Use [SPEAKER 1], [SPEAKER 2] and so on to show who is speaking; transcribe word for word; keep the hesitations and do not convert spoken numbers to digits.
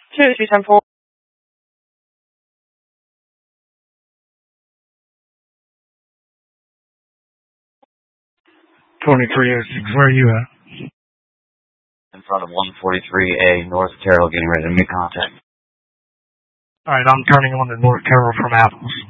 [SPEAKER 1] two two ten four.
[SPEAKER 2] twenty-three oh six, where are you at?
[SPEAKER 3] In front of one forty-three A, North Carroll, getting ready to make contact.
[SPEAKER 2] Alright, I'm turning on to North Carroll from Apples.